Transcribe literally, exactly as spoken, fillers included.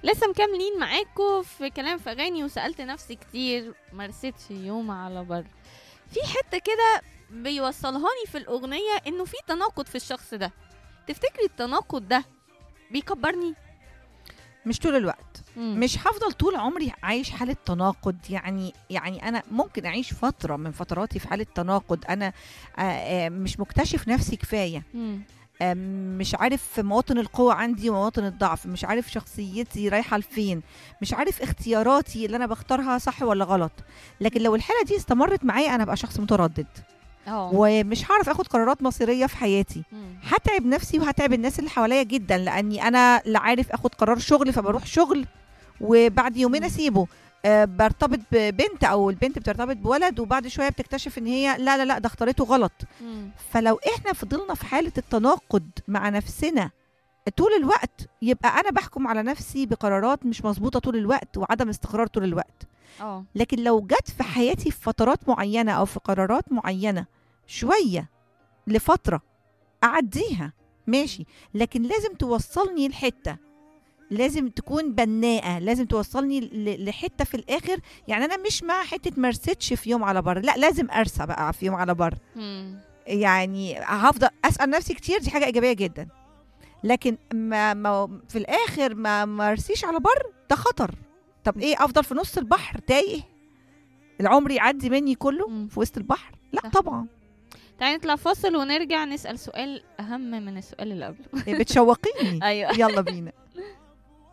لسه مكملين معاكم في كلام في اغاني، وسألت نفسي كتير مرستش يوم على بر. في حتة كده بيوصلهاني في الأغنية إنه في تناقض في الشخص ده. تفتكري التناقض ده بيكبرني؟ مش طول الوقت. مم. مش هفضل طول عمري عايش حالة تناقض. يعني يعني أنا ممكن أعيش فترة من فتراتي في حالة تناقض. أنا آه، آه، مش مكتشف نفسي كفاية. مم. آه، مش عارف مواطن القوة عندي ومواطن الضعف. مش عارف شخصيتي رايحة لفين. مش عارف اختياراتي اللي أنا بختارها صح ولا غلط. لكن لو الحالة دي استمرت معايا أنا بقى شخص متردد، اه ومش هعرف اخد قرارات مصيريه في حياتي. مم. هتعب نفسي وهتعب الناس اللي حواليا جدا، لاني انا لا عارف اخد قرار شغل فبروح شغل وبعد يومين مم. اسيبه. أه برتبط ببنت او البنت بترتبط بولد وبعد شويه بتكتشف ان هي لا لا لا ده اختارته غلط. مم. فلو احنا فضلنا في حاله التناقض مع نفسنا طول الوقت، يبقى انا بحكم على نفسي بقرارات مش مظبوطه طول الوقت وعدم استقرار طول الوقت. اه لكن لو جت في حياتي في فترات معينة أو في قرارات معينة شوية لفترة أعديها ماشي، لكن لازم توصلني لحتة، لازم تكون بناءة، لازم توصلني ل- لحتة في الآخر. يعني أنا مش مع حتة مرستش في يوم على بر، لا لازم أرسى بقى في يوم على بر. مم. يعني هفضل أسأل نفسي كتير، دي حاجة إيجابية جدا. لكن ما, ما في الآخر ما مرسيش على بر، ده خطر. طب إيه، أفضل في نص البحر تايه العمر يعدي مني كله مم. في وسط البحر؟ لا صح. طبعا. تعالي نطلع فاصل ونرجع نسأل سؤال أهم من السؤال اللي قبله. بتشوقيني. أيوة. يلا بينا.